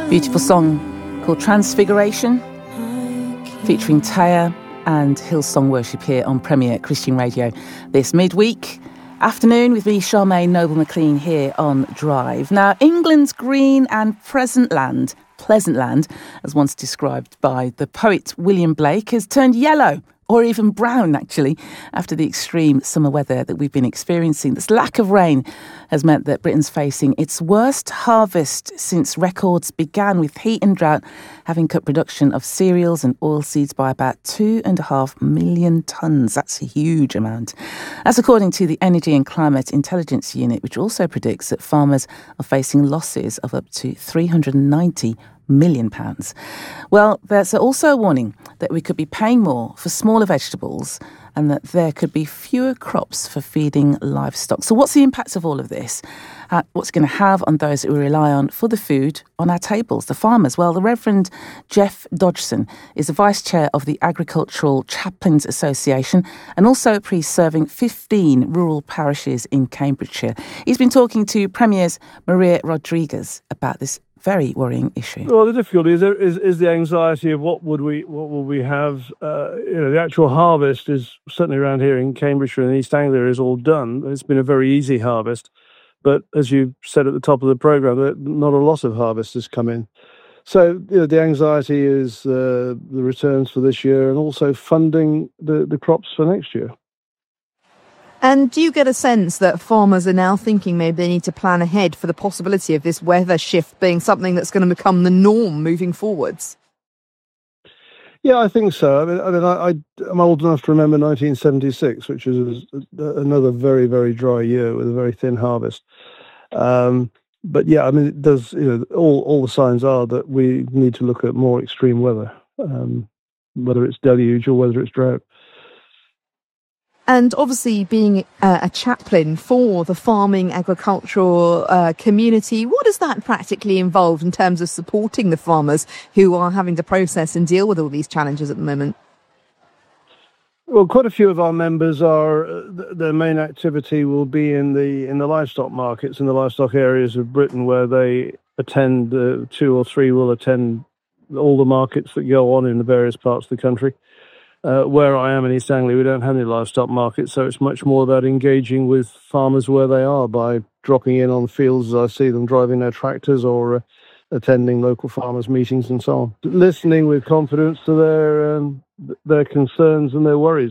Beautiful song called Transfiguration, featuring Taya and Hillsong Worship here on Premier Christian Radio this midweek afternoon with me, Charmaine Noble-McLean, here on Drive. Now, England's green and pleasant land, as once described by the poet William Blake, has turned yellow, or even brown, actually, after the extreme summer weather that we've been experiencing. This lack of rain has meant that Britain's facing its worst harvest since records began, with heat and drought having cut production of cereals and oilseeds by about 2.5 million tonnes. That's a huge amount. That's according to the Energy and Climate Intelligence Unit, which also predicts that farmers are facing losses of up to £390 million. Well, there's also a warning that we could be paying more for smaller vegetables and that there could be fewer crops for feeding livestock. So what's the impact of all of this? What's it going to have on those that we rely on for the food on our tables, the farmers? Well, the Reverend Jeff Dodgson is the Vice Chair of the Agricultural Chaplains Association and also a priest serving 15 rural parishes in Cambridgeshire. He's been talking to Premier's Maria Rodriguez about this very worrying issue. Well, the difficulty is the anxiety of what will we have. The actual harvest is certainly around here in Cambridgeshire and East Anglia is all done. It's been a very easy harvest, but as you said at the top of the programme, not a lot of harvest has come in. So the anxiety is the returns for this year and also funding the crops for next year. And do you get a sense that farmers are now thinking maybe they need to plan ahead for the possibility of this weather shift being something that's going to become the norm moving forwards? Yeah, I think so. I'm old enough to remember 1976, which was another very, very dry year with a very thin harvest. But yeah, it does. All the signs are that we need to look at more extreme weather, whether it's deluge or whether it's drought. And obviously being a chaplain for the farming agricultural community, what does that practically involve in terms of supporting the farmers who are having to process and deal with all these challenges at the moment? Well, quite a few of our members their main activity will be in the livestock markets, in the livestock areas of Britain, where they attend, 2 or 3 will attend all the markets that go on in the various parts of the country. Where I am in East Anglia, we don't have any livestock markets, so it's much more about engaging with farmers where they are by dropping in on fields as I see them, driving their tractors or attending local farmers' meetings and so on. Listening with confidence to their concerns and their worries.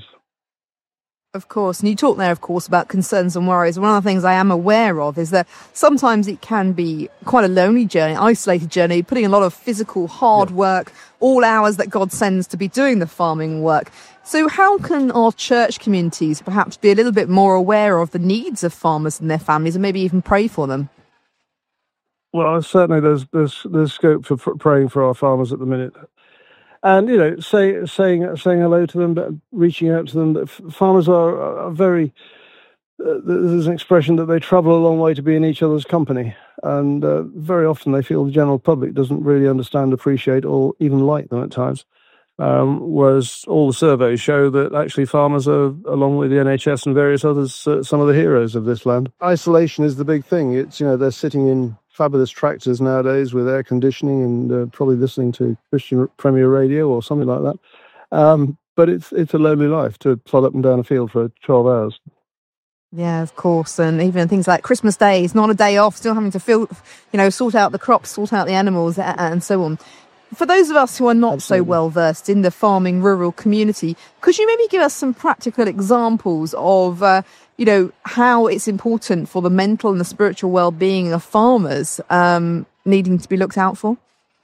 Of course, and you talk there, of course, about concerns and worries. One of the things I am aware of is that sometimes it can be quite a lonely journey, isolated journey, putting a lot of physical hard work, all hours that God sends to be doing the farming work. So how can our church communities perhaps be a little bit more aware of the needs of farmers and their families and maybe even pray for them? Well, certainly there's scope for praying for our farmers at the minute. And, saying hello to them, but reaching out to them. Farmers are very, there's an expression that they travel a long way to be in each other's company. And very often they feel the general public doesn't really understand, appreciate, or even like them at times. Whereas all the surveys show that actually farmers are, along with the NHS and various others, some of the heroes of this land. Isolation is the big thing. It's, they're sitting in fabulous tractors nowadays with air conditioning and probably listening to Christian Premier Radio or something like that. But it's a lonely life to plod up and down a field for 12 hours. Yeah, of course. And even things like Christmas Day is not a day off, still having to sort out the crops, sort out the animals and so on. For those of us who are not so well versed in the farming rural community, could you maybe give us some practical examples of how it's important for the mental and the spiritual well-being of farmers needing to be looked out for?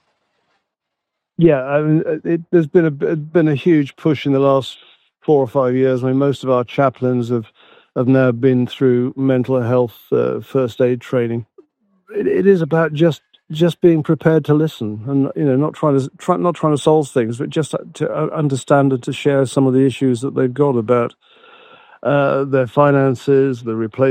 Yeah, there's been a huge push in the last 4 or 5 years. Most of our chaplains have now been through mental health first aid training. It is about just being prepared to listen and not trying to solve things, but just to understand and to share some of the issues that they've got about their finances, the replacement